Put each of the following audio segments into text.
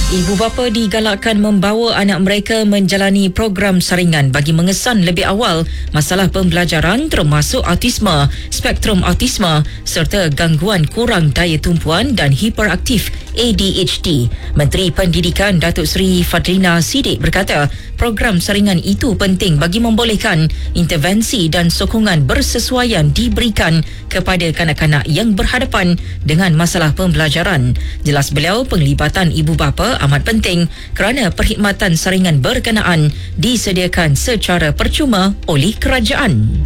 Ibu bapa digalakkan membawa anak mereka menjalani program saringan bagi mengesan lebih awal masalah pembelajaran termasuk autisma, spektrum autisma serta gangguan kurang daya tumpuan dan hiperaktif ADHD. Menteri Pendidikan Datuk Seri Fadlina Siddiq berkata, program saringan itu penting bagi membolehkan intervensi dan sokongan bersesuaian diberikan kepada kanak-kanak yang berhadapan dengan masalah pembelajaran. Jelas beliau, penglibatan ibu bapa amat penting kerana perkhidmatan saringan berkenaan disediakan secara percuma oleh kerajaan.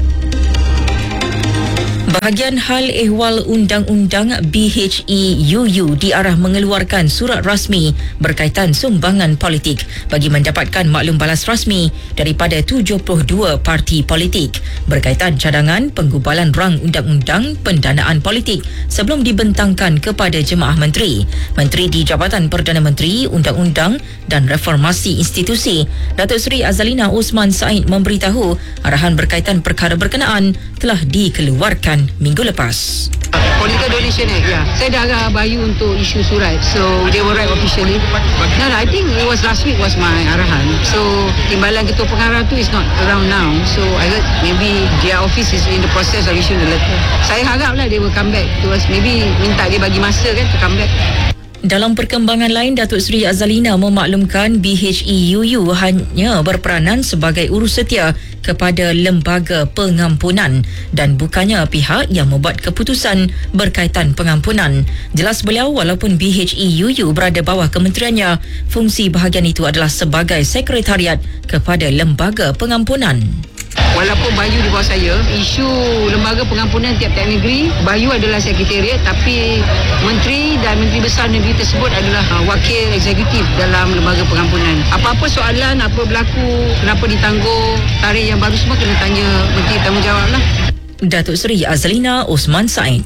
Bahagian Hal Ehwal Undang-Undang BHEUU diarah mengeluarkan surat rasmi berkaitan sumbangan politik bagi mendapatkan maklum balas rasmi daripada 72 parti politik berkaitan cadangan penggubalan rang undang-undang pendanaan politik sebelum dibentangkan kepada jemaah menteri. Menteri di Jabatan Perdana Menteri, Undang-Undang dan Reformasi Institusi, Datuk Seri Azalina Osman Said memberitahu arahan berkaitan perkara berkenaan telah dikeluarkan minggu lepas. Political Donation Act, ya. Saya dah agak bayu untuk isu surat. So, they will write officially. No, I think it was last week was my arahan. So, timbalan ketua pengarah tu is not around now. So, I heard maybe their office is in the process of issuing the letter. Saya haraplah they will come back to us. Maybe minta dia bagi masa kan to come back. Dalam perkembangan lain, Datuk Seri Azalina memaklumkan BHEUU hanya berperanan sebagai urus setia kepada lembaga pengampunan dan bukannya pihak yang membuat keputusan berkaitan pengampunan. Jelas beliau, walaupun BHEUU berada bawah kementeriannya, fungsi bahagian itu adalah sebagai sekretariat kepada lembaga pengampunan. Walaupun Bayu di bawah saya, isu lembaga pengampunan tiap-tiap negeri, Bayu adalah sekretariat, tapi menteri dan menteri besar negeri tersebut adalah wakil eksekutif dalam lembaga pengampunan. Apa-apa soalan, apa berlaku, kenapa ditangguh, tarikh yang baru semua kena tanya menteri tanggungjawab lah. Datuk Seri Azalina Osman Said.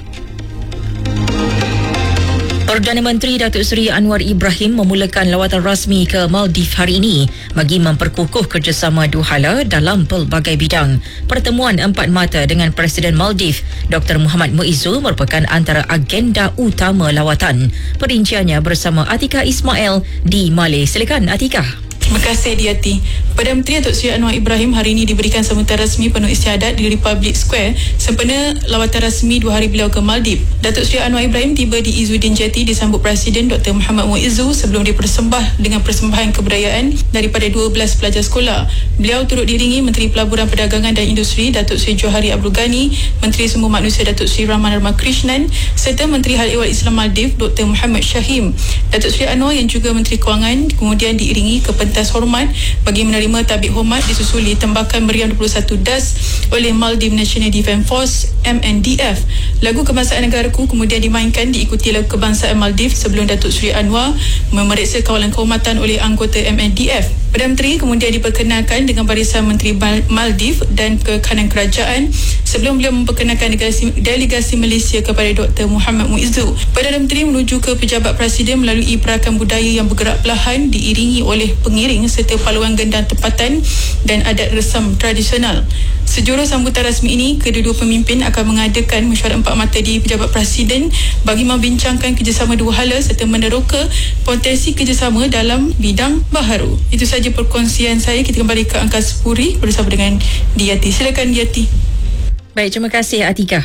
Perdana Menteri Datuk Seri Anwar Ibrahim memulakan lawatan rasmi ke Maldives hari ini bagi memperkukuh kerjasama dua hala dalam pelbagai bidang. Pertemuan empat mata dengan Presiden Maldives Dr. Muhammad Muizzu merupakan antara agenda utama lawatan. Perinciannya bersama Atika Ismail di Malay. Silakan Atika. Terima kasih Diati. Perdana Menteri Datuk Seri Anwar Ibrahim hari ini diberikan sambutan rasmi penuh istiadat di Republic Square sempena lawatan rasmi 2 hari beliau ke Maldives. Datuk Seri Anwar Ibrahim tiba di Izzuddin Jetty disambut Presiden Dr. Muhammad Muizzu sebelum dipersembah dengan persembahan kebudayaan daripada 12 pelajar sekolah. Beliau turut diiringi Menteri Pelaburan Perdagangan dan Industri Datuk Seri Johari Abdul Ghani, Menteri Sumber Manusia Datuk Seri Rahman Ramakrishnan serta Menteri Hal Ehwal Islam Maldives Dr. Muhammad Shahim. Datuk Seri Anwar yang juga Menteri Kewangan kemudian diiringi ke pentas hormat bagi menerima tabik hormat disusuli tembakan meriam 21 das oleh Maldives National Defence Force MNDF. Lagu Kebangsaan Negaraku kemudian dimainkan diikuti lagu Kebangsaan Maldives sebelum Datuk Seri Anwar memeriksa kawalan kehormatan oleh anggota MNDF. Perdana Menteri kemudian diperkenalkan dengan barisan Menteri Maldives dan kekanan kerajaan sebelum beliau memperkenalkan delegasi Malaysia kepada Dr. Muhammad Muizzu. Perdana Menteri menuju ke pejabat Presiden melalui perakan budaya yang bergerak perlahan diiringi oleh pengiring serta paluan gendang tempatan dan adat resam tradisional. Sejurus sambutan rasmi ini, kedua-dua pemimpin akan mengadakan mesyuarat empat mata di pejabat Presiden bagi membincangkan kerjasama dua hala serta meneroka potensi kerjasama dalam bidang baharu. Itu saja perkongsian saya. Kita kembali ke Angkasa Puri bersama dengan Diati. Silakan Diati. Baik, terima kasih Atika.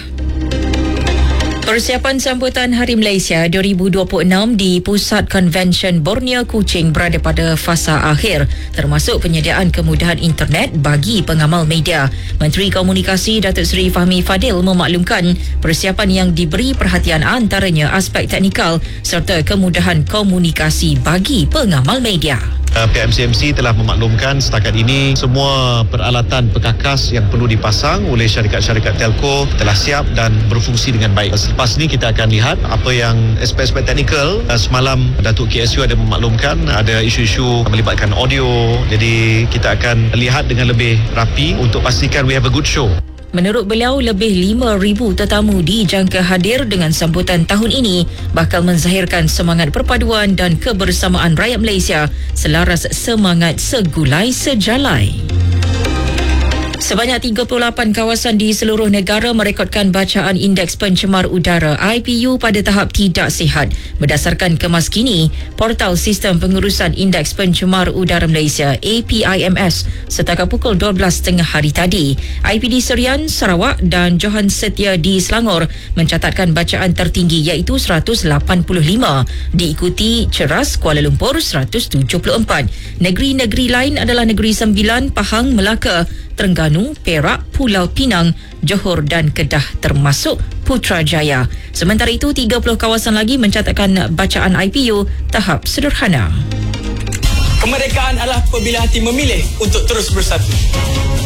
Persiapan sambutan Hari Malaysia 2026 di Pusat Konvensyen Borneo Kuching berada pada fasa akhir, termasuk penyediaan kemudahan internet bagi pengamal media. Menteri Komunikasi Datuk Seri Fahmi Fadil memaklumkan persiapan yang diberi perhatian antaranya aspek teknikal serta kemudahan komunikasi bagi pengamal media. Pihak MCMC telah memaklumkan setakat ini semua peralatan perkakas yang perlu dipasang oleh syarikat-syarikat telco telah siap dan berfungsi dengan baik. Selepas ini kita akan lihat apa yang aspek-aspek teknikal. Semalam Datuk KSU ada memaklumkan ada isu-isu melibatkan audio. Jadi kita akan lihat dengan lebih rapi untuk pastikan we have a good show. Menurut beliau, lebih 5,000 tetamu dijangka hadir dengan sambutan tahun ini bakal menzahirkan semangat perpaduan dan kebersamaan rakyat Malaysia selaras semangat segulai sejalai. Sebanyak 38 kawasan di seluruh negara merekodkan bacaan Indeks Pencemar Udara IPU pada tahap tidak sihat. Berdasarkan Kemas Kini, Portal Sistem Pengurusan Indeks Pencemar Udara Malaysia APIMS setakat pukul 12.30 hari tadi, IPD Serian, Sarawak dan Johan Setia di Selangor mencatatkan bacaan tertinggi iaitu 185, diikuti Ceras, Kuala Lumpur 174. Negeri-negeri lain adalah Negeri Sembilan, Pahang, Melaka, Terengganu, Perak, Pulau Pinang, Johor dan Kedah termasuk Putrajaya. Sementara itu, 30 kawasan lagi mencatatkan bacaan IPU tahap sederhana. Kemerdekaan adalah apabila hati memilih untuk terus bersatu.